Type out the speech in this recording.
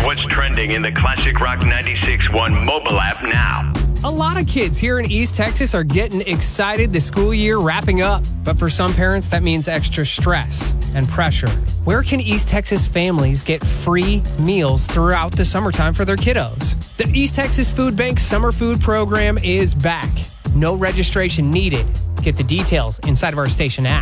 what's trending in the Classic Rock 96.1 mobile app now. A lot of kids here in East Texas are getting excited the school year wrapping up. But for some parents, that means extra stress and pressure. Where can East Texas families get free meals throughout the summertime for their kiddos? The East Texas Food Bank Summer Food Program is back. No registration needed. Get the details inside of our station app.